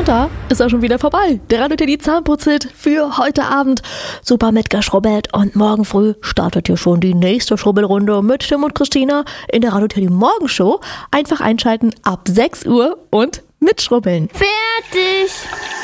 Und da ist er schon wieder vorbei. Der Radio Teddy Zahnputzhit für heute Abend. Super mitgeschrubbelt und morgen früh startet hier schon die nächste Schrubbelrunde mit Tim und Christina in der Radio Teddy Morgenshow. Einfach einschalten ab 6 Uhr und mitschrubbeln. Fertig!